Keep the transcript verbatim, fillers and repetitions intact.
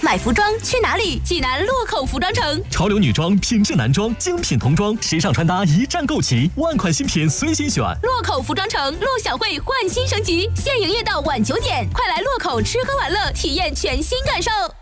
买服装去哪里？济南洛口服装城。 潮流女装、品质男装、精品童装，时尚穿搭一站购齐，万款新品随心选。 洛口服装城，陆小慧焕新升级，现营业到晚九点，快来洛口吃喝玩乐，体验全新感受。